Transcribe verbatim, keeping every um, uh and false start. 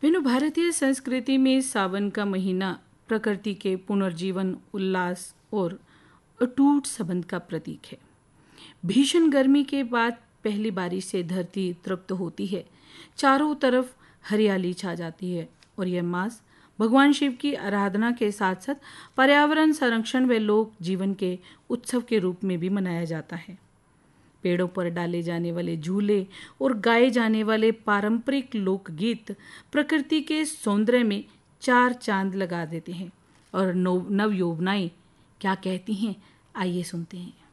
बहनों, भारतीय संस्कृति में सावन का महीना प्रकृति के पुनर्जीवन, उल्लास और अटूट संबंध का प्रतीक है। भीषण गर्मी के बाद पहली बारिश से धरती तृप्त होती है, चारों तरफ हरियाली छा जाती है और यह मास भगवान शिव की आराधना के साथ साथ पर्यावरण संरक्षण व लोक जीवन के उत्सव के रूप में भी मनाया जाता है। पेड़ों पर डाले जाने वाले झूले और गाए जाने वाले पारंपरिक लोकगीत प्रकृति के सौंदर्य में चार चांद लगा देते हैं। और नव नव यौवनाएं क्या कहती हैं, आइए सुनते हैं।